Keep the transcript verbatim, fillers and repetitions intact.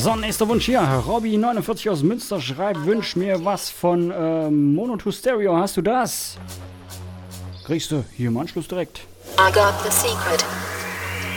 So, nächster Wunsch hier. Robby neunundvierzig aus Münster schreibt, wünsch mir was von ähm, Mono zwei Stereo. Hast du das? Kriegst du hier im Anschluss direkt. I got the secret.